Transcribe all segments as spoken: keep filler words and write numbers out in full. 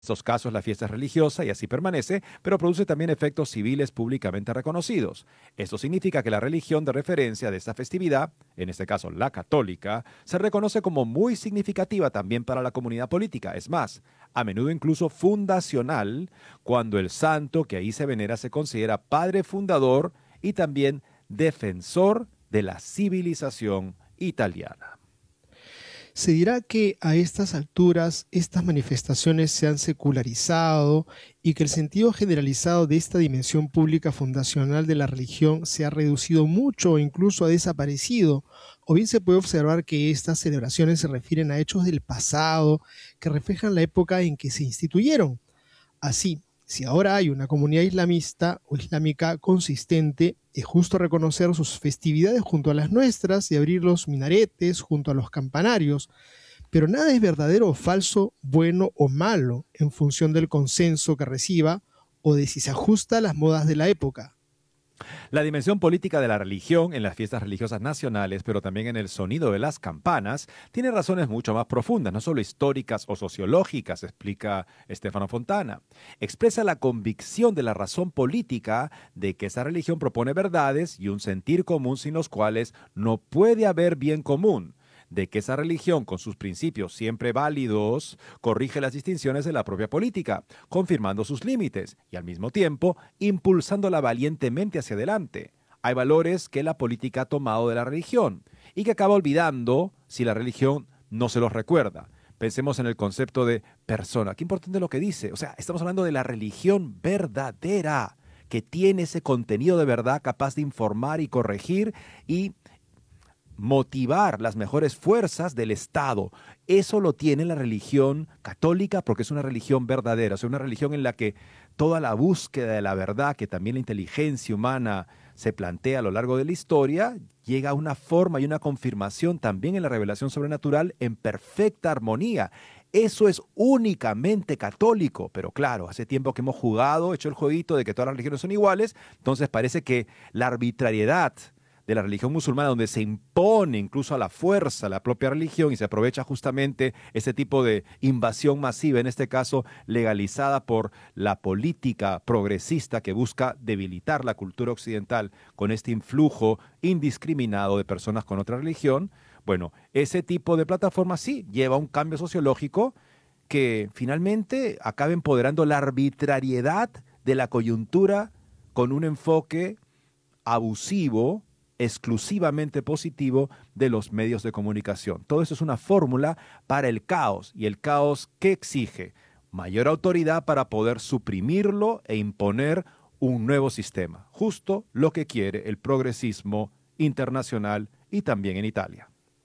estos casos la fiesta es religiosa y así permanece, pero produce también efectos civiles públicamente reconocidos. Esto significa que la religión de referencia de esta festividad, en este caso la católica, se reconoce como muy significativa también para la comunidad política. Es más, a menudo incluso fundacional, cuando el santo que ahí se venera se considera padre fundador y también defensor de la civilización italiana. Se dirá que a estas alturas estas manifestaciones se han secularizado y que el sentido generalizado de esta dimensión pública fundacional de la religión se ha reducido mucho o incluso ha desaparecido, o bien se puede observar que estas celebraciones se refieren a hechos del pasado que reflejan la época en que se instituyeron. Así, si ahora hay una comunidad islamista o islámica consistente, es justo reconocer sus festividades junto a las nuestras y abrir los minaretes junto a los campanarios, pero nada es verdadero o falso, bueno o malo, en función del consenso que reciba o de si se ajusta a las modas de la época. La dimensión política de la religión en las fiestas religiosas nacionales, pero también en el sonido de las campanas, tiene razones mucho más profundas, no solo históricas o sociológicas, explica Stefano Fontana. Expresa la convicción de la razón política de que esa religión propone verdades y un sentir común sin los cuales no puede haber bien común, de que esa religión, con sus principios siempre válidos, corrige las distinciones de la propia política, confirmando sus límites y al mismo tiempo impulsándola valientemente hacia adelante. Hay valores que la política ha tomado de la religión y que acaba olvidando si la religión no se los recuerda. Pensemos en el concepto de persona. Qué importante lo que dice. O sea, estamos hablando de la religión verdadera, que tiene ese contenido de verdad capaz de informar y corregir y motivar las mejores fuerzas del Estado. Eso lo tiene la religión católica porque es una religión verdadera, es una religión en la que toda la búsqueda de la verdad, que también la inteligencia humana se plantea a lo largo de la historia, llega a una forma y una confirmación también en la revelación sobrenatural en perfecta armonía. Eso es únicamente católico, pero claro, hace tiempo que hemos jugado, hecho el jueguito de que todas las religiones son iguales, entonces parece que la arbitrariedad de la religión musulmana, donde se impone incluso a la fuerza la propia religión y se aprovecha justamente ese tipo de invasión masiva, en este caso legalizada por la política progresista que busca debilitar la cultura occidental con este influjo indiscriminado de personas con otra religión. Bueno, ese tipo de plataforma sí lleva a un cambio sociológico que finalmente acaba empoderando la arbitrariedad de la coyuntura con un enfoque abusivo, exclusivamente positivo de los medios de comunicación. Todo eso es una fórmula para el caos, y el caos ¿qué exige? Mayor autoridad para poder suprimirlo e imponer un nuevo sistema, justo lo que quiere el progresismo internacional y también en Italia.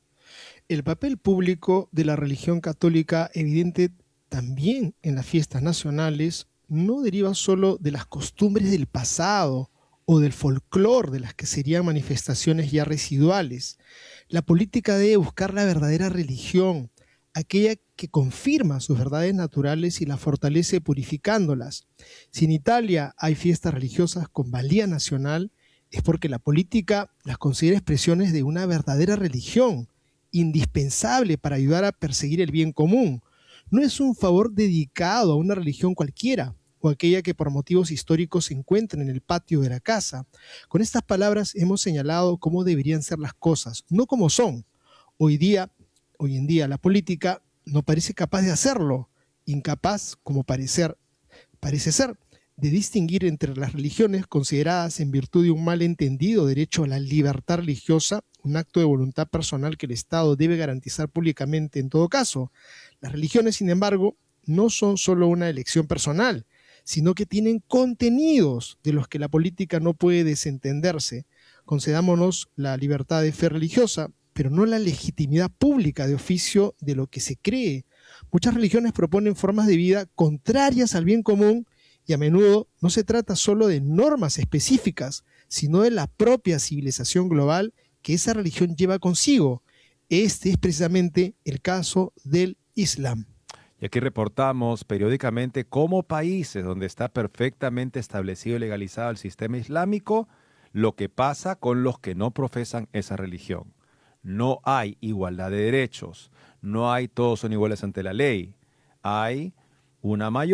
El papel público de la religión católica, evidente también en las fiestas nacionales, no deriva solo de las costumbres del pasado o del folclore de las que serían manifestaciones ya residuales. La política debe buscar la verdadera religión, aquella que confirma sus verdades naturales y las fortalece purificándolas. Si en Italia hay fiestas religiosas con valía nacional, es porque la política las considera expresiones de una verdadera religión, indispensable para ayudar a perseguir el bien común. No es un favor dedicado a una religión cualquiera, o aquella que por motivos históricos se encuentra en el patio de la casa. Con estas palabras hemos señalado cómo deberían ser las cosas, no como son. Hoy día, hoy en día la política no parece capaz de hacerlo, incapaz, como parecer, parece ser, de distinguir entre las religiones consideradas en virtud de un malentendido derecho a la libertad religiosa, un acto de voluntad personal que el Estado debe garantizar públicamente en todo caso. Las religiones, sin embargo, no son solo una elección personal, sino que tienen contenidos de los que la política no puede desentenderse. Concedámonos la libertad de fe religiosa, pero no la legitimidad pública de oficio de lo que se cree. Muchas religiones proponen formas de vida contrarias al bien común y a menudo no se trata solo de normas específicas, sino de la propia civilización global que esa religión lleva consigo. Este es precisamente el caso del Islam. Y aquí reportamos periódicamente cómo países donde está perfectamente establecido y legalizado el sistema islámico, lo que pasa con los que no profesan esa religión. No hay igualdad de derechos, no hay todos son iguales ante la ley, hay una mayor